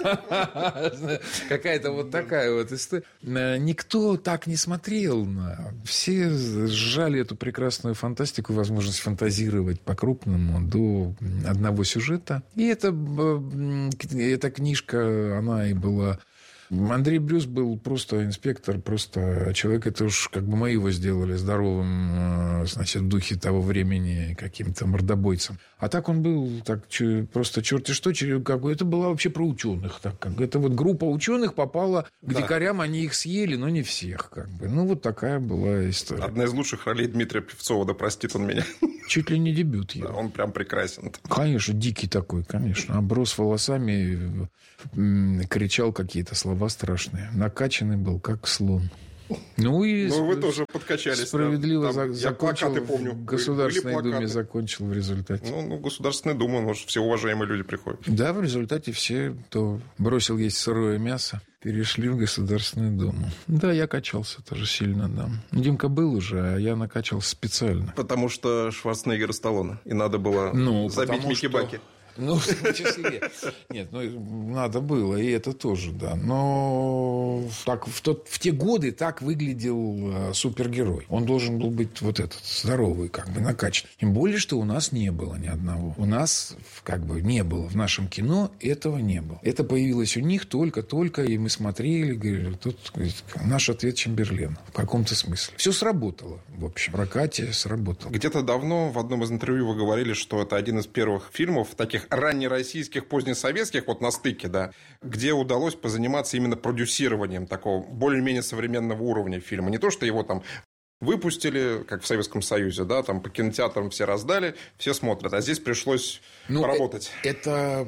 Какая-то вот такая вот история. Никто так не смотрел. Все сжали эту прекрасную фантастику, возможность фантазировать по-крупному до одного сюжета. И это, эта книжка, она и была... Андрей Брюс был просто инспектор, просто человек, это уж как бы мы его сделали здоровым, значит, в духе того времени каким-то мордобойцем. А так он был так, просто черти что, как бы, это было вообще про ученых. Так, как, это вот группа ученых попала к да. дикарям, они их съели, но не всех. Как бы. Ну, вот такая была история. Одна из лучших ролей Дмитрия Певцова, да простит он меня. Чуть ли не дебют его. Да, он прям прекрасен. Конечно, дикий такой, конечно. Оброс волосами, кричал какие-то слова страшные. Накачанный был, как слон. Ну, и ну, вы тоже подкачались. Справедливо там, за- закончил плакаты, помню, в Государственной были Думе, закончил в результате. Ну, ну, в Государственной Думе, может, все уважаемые люди приходят. Да, в результате все, кто бросил есть сырое мясо, перешли в Государственную Думу. Да, я качался тоже сильно, да. Димка был уже, а я накачался специально. Потому что Шварценеггер и Сталлоне. И надо было ну, забить Микки-Баки. Что... Ну, в числе. Нет, ну, надо было, и это тоже, да. Но так, в, тот, в те годы так выглядел супергерой. Он должен был быть вот этот, здоровый, как бы, накачанный. Тем более, что у нас не было ни одного. У нас, как бы, не было. В нашем кино этого не было. Это появилось у них только-только, и мы смотрели, говорили, тут говорит, наш ответ Чемберлена. В каком-то смысле. Все сработало, в общем. В прокате сработало. Где-то давно в одном из интервью вы говорили, что это один из первых фильмов, таких раннероссийских, позднесоветских, вот на стыке, да, где удалось позаниматься именно продюсированием такого более-менее современного уровня фильма. Не то, что его там выпустили, как в Советском Союзе, да, там по кинотеатрам все раздали, все смотрят, а здесь пришлось ну, поработать. Это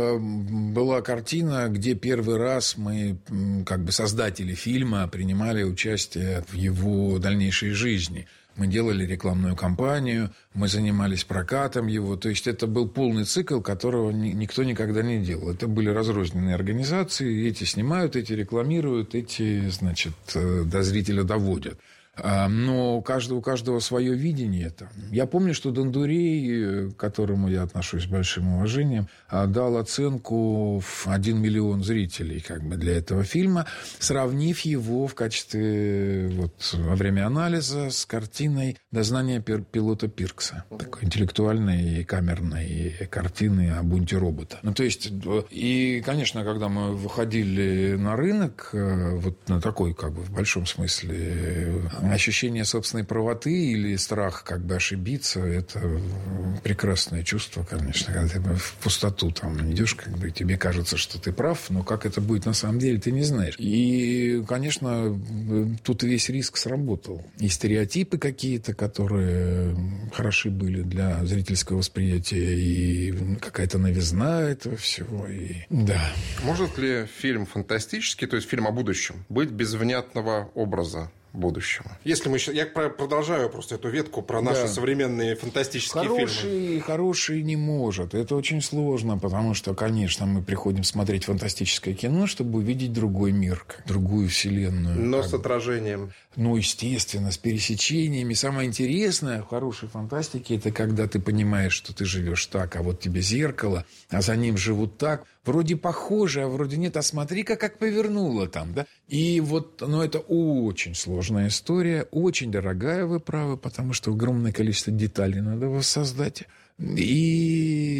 была картина, где первый раз мы, как бы создатели фильма, принимали участие в его дальнейшей жизни. Мы делали рекламную кампанию, мы занимались прокатом его. То есть, это был полный цикл, которого никто никогда не делал. Это были разрозненные организации. Эти снимают, эти рекламируют, эти, значит, до зрителя доводят. Но у каждого, у каждого свое видение это. Я помню, что Дондурей, к которому я отношусь с большим уважением, дал оценку в один миллион зрителей как бы, для этого фильма, сравнив его в качестве вот, во время анализа с картиной «Дознание пилота Пиркса». Такой интеллектуальной и камерной картины о бунте робота. Ну, то есть, и, конечно, когда мы выходили на рынок, вот на такой, как бы, в большом смысле, ощущение собственной правоты или страх как бы ошибиться, это прекрасное чувство, конечно, когда ты в пустоту там идешь, как бы тебе кажется, что ты прав, но как это будет на самом деле, ты не знаешь. И, конечно, тут весь риск сработал. И стереотипы какие-то, которые хороши были для зрительского восприятия, и какая-то новизна этого всего. И... Да. Может ли фильм фантастический, то есть фильм о будущем, быть без внятного образа будущего? Если мы... Я продолжаю просто эту ветку про наши да. современные фантастические хороший, фильмы. Хороший не может. Это очень сложно, потому что, конечно, мы приходим смотреть фантастическое кино, чтобы увидеть другой мир, другую вселенную. Но с отражением. Ну, естественно, с пересечениями. Самое интересное в хорошей фантастике – это когда ты понимаешь, что ты живешь так, а вот тебе зеркало, а за ним живут так. Вроде похоже, а вроде нет. А смотри-ка, как повернуло там, да? И вот, ну, это очень сложная история, очень дорогая, вы правы, потому что огромное количество деталей надо воссоздать. И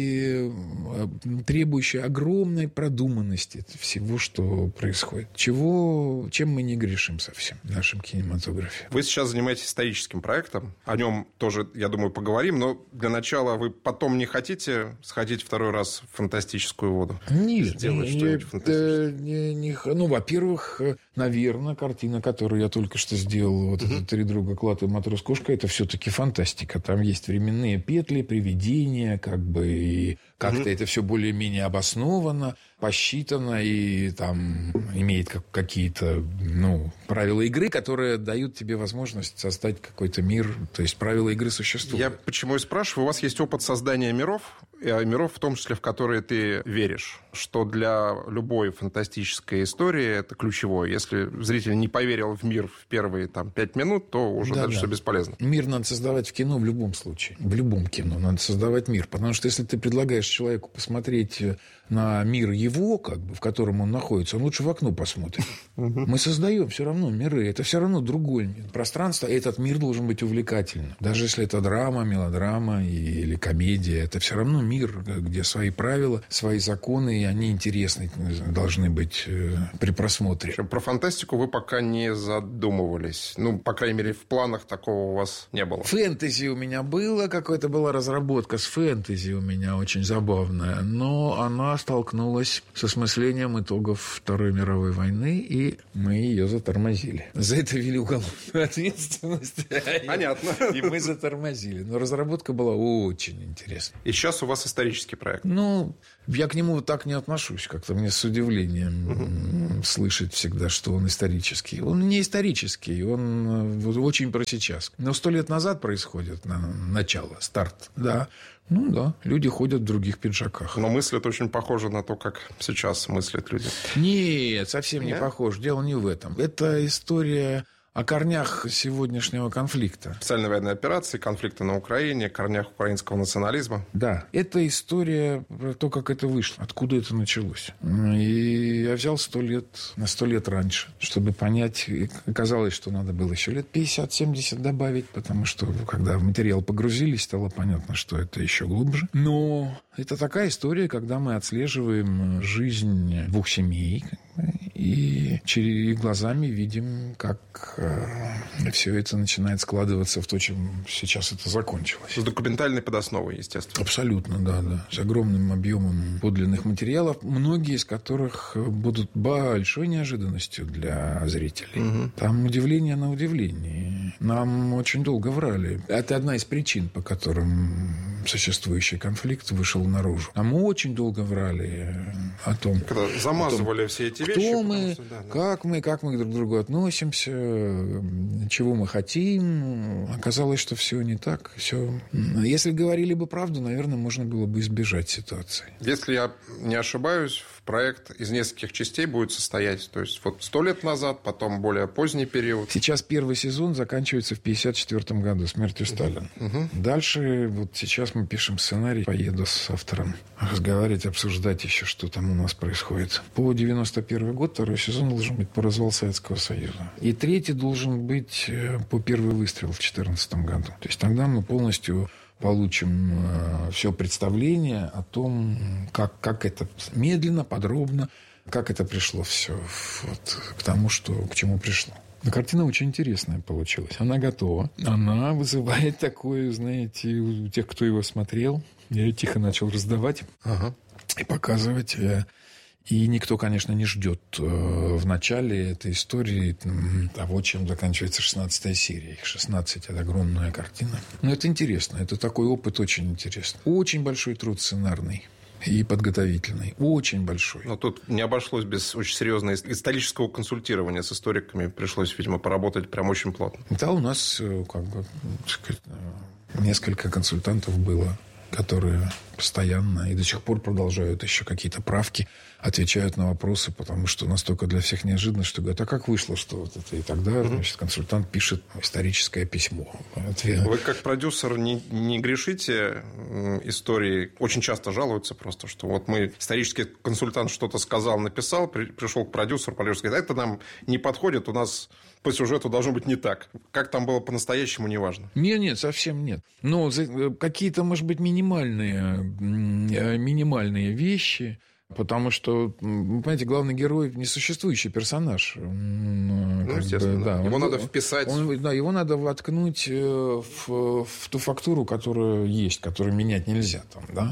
и требующая огромной продуманности всего, что происходит. Чего, чем мы не грешим совсем в нашем кинематографе. Вы сейчас занимаетесь историческим проектом. О нем тоже, я думаю, поговорим. Но для начала вы потом не хотите сходить второй раз в фантастическую воду? Нет. Сделать не, что-нибудь фантастическое? Не, не, ну, во-первых, наверное, картина, которую я только что сделал, вот uh-huh. это «Три друга, Клад и матрос-кошка», это все-таки фантастика. Там есть временные петли, привидения, как бы, и как-то uh-huh. это все более-менее обосновано, посчитано, и там имеет как, какие-то, ну, правила игры, которые дают тебе возможность создать какой-то мир. То есть правила игры существуют. Я почему и спрашиваю. У вас есть опыт создания миров, миров, в том числе, в которые ты веришь, что для любой фантастической истории это ключевое. Если зритель не поверил в мир в первые там, пять минут, то уже да, дальше да. все бесполезно. Мир надо создавать в кино в любом случае. В любом кино надо создавать мир. Потому что если ты предлагаешь человеку посмотреть на мир его, как бы, в котором он находится, он лучше в окно посмотрит. Мы создаем все равно миры. Это все равно другое пространство. Этот мир должен быть увлекательным. Даже если это драма, мелодрама или комедия, это все равно мир, где свои правила, свои законы, и они интересны должны быть при просмотре. Про фантастику вы пока не задумывались. Ну, по крайней мере, в планах такого у вас не было. Фэнтези у меня было, какая-то была разработка с фэнтези у меня очень забавная, но она столкнулась с осмыслением итогов Второй мировой войны, и мы ее затормозили. За это ввели уголовную ответственность. Понятно. И мы затормозили. Но разработка была очень интересная. И сейчас у вас исторический проект. Ну, я к нему так не отношусь. Как-то мне с удивлением угу. слышать всегда, что он исторический. Он не исторический, он очень про сейчас. Но сто лет назад происходит начало, старт, да. Ну да, люди ходят в других пиджаках. Но мыслят очень похоже на то, как сейчас мыслят люди. Нет, совсем Нет? не похоже. Дело не в этом. Это история о корнях сегодняшнего конфликта. Специальной военной операции, конфликта на Украине, корнях украинского национализма. Да. Это история про то, как это вышло, откуда это началось. И я взял сто лет, на сто лет раньше, чтобы понять. И оказалось, что надо было еще лет пятьдесят-семьдесят добавить, потому что, когда в материал погрузились, стало понятно, что это еще глубже. Но это такая история, когда мы отслеживаем жизнь двух семей, и через глазами видим, как э, все это начинает складываться в то, чем сейчас это закончилось. С документальной подосновой, естественно. Абсолютно, да, да. С огромным объемом подлинных материалов, многие из которых будут большой неожиданностью для зрителей. Угу. Там удивление на удивление. Нам очень долго врали. Это одна из причин, по которым существующий конфликт вышел наружу. А мы очень долго врали о том... Когда замазывали том, все эти кто вещи. Мы, что, да, да. как мы, как мы друг к другу относимся, чего мы хотим. Оказалось, что все не так. Все. Если говорили бы правду, наверное, можно было бы избежать ситуации. Если я не ошибаюсь, проект из нескольких частей будет состоять. То есть, вот сто лет назад, потом более поздний период. Сейчас первый сезон заканчивается в пятьдесят четвёртом году, смертью Сталина. Угу. Дальше, вот сейчас мы пишем сценарий, поеду с автором разговаривать, обсуждать еще, что там у нас происходит. По девяносто первый год второй сезон должен быть по развалу Советского Союза. И третий должен быть по первый выстрел в четырнадцатом году. То есть тогда мы полностью получим э, все представление о том, как, как это медленно, подробно, как это пришло все вот, к тому, что, к чему пришло. Но картина очень интересная получилась. Она готова. Она вызывает такое, знаете, у тех, кто его смотрел. Я ее тихо начал раздавать ага. и показывать. И никто, конечно, не ждет в начале этой истории того, чем заканчивается шестнадцатая серия. Их шестнадцать – это огромная картина. Но это интересно. Это такой опыт очень интересный. Очень большой труд сценарный. И подготовительный. Очень большой. Но тут не обошлось без очень серьезного исторического консультирования с историками. Пришлось, видимо, поработать прям очень плотно. Да, у нас как бы, так сказать, несколько консультантов было, которые постоянно и до сих пор продолжают еще какие-то правки, отвечают на вопросы, потому что настолько для всех неожиданно, что говорят, а как вышло, что вот это? И тогда, значит, консультант пишет историческое письмо. Ответ. Вы как продюсер не, не грешите истории? Очень часто жалуются просто, что вот мы, исторический консультант что-то сказал, написал, при, пришел к продюсеру, продюсер говорит, это нам не подходит, у нас по сюжету должно быть не так. Как там было по-настоящему, неважно. Нет, нет, совсем нет. Но какие-то, может быть, минимальные, минимальные вещи... Потому что, вы понимаете, главный герой – несуществующий персонаж. Ну, как естественно. Бы, да, его он, надо вписать. Он, да, его надо воткнуть в, в ту фактуру, которая есть, которую менять нельзя. Там, да?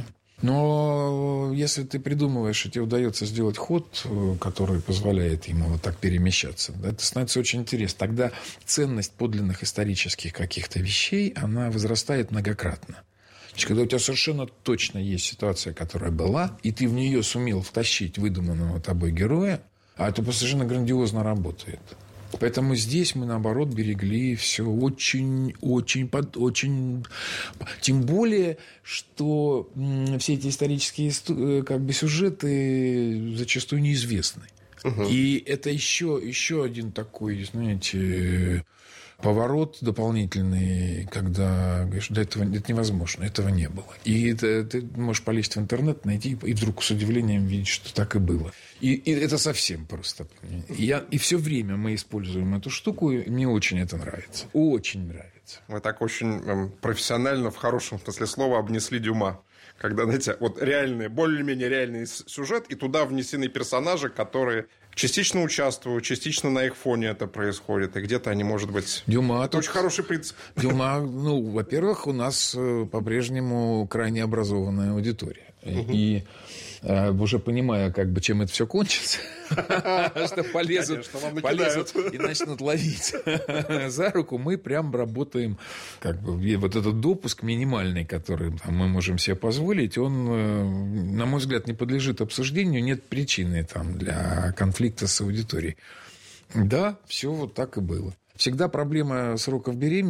Но если ты придумываешь, и тебе удается сделать ход, который позволяет ему вот так перемещаться, да, это становится очень интересно. Тогда ценность подлинных исторических каких-то вещей, она возрастает многократно. Когда у тебя совершенно точно есть ситуация, которая была, и ты в нее сумел втащить выдуманного тобой героя, а это совершенно грандиозно работает. Поэтому здесь мы, наоборот, берегли все очень, очень, очень... Тем более, что все эти исторические как бы, сюжеты зачастую неизвестны. Угу. И это еще, еще один такой, знаете... поворот дополнительный, когда говоришь, да, этого, это невозможно, этого не было. И это, ты можешь полезть в интернет, найти, и вдруг с удивлением видеть, что так и было. И, и это совсем просто. И, я, и все время мы используем эту штуку, и мне очень это нравится. Очень нравится. Вы так очень эм, профессионально, в хорошем смысле слова, обнесли Дюма. Когда, знаете, вот реальный, более-менее реальный сюжет, и туда внесены персонажи, которые... частично участвую, частично на их фоне это происходит. И где-то они, может быть... Дюма, это тут... очень хороший принцип. Дюма, ну, во-первых, у нас по-прежнему крайне образованная аудитория. Угу. И э, уже понимая, как бы, чем это все кончится, что полезут и начнут ловить за руку, мы прям работаем, как бы, вот этот допуск минимальный, который мы можем себе позволить, он, на мой взгляд, не подлежит обсуждению, нет причины там для конфликта с аудиторией. Да, все вот так и было. Всегда проблема сроков беременности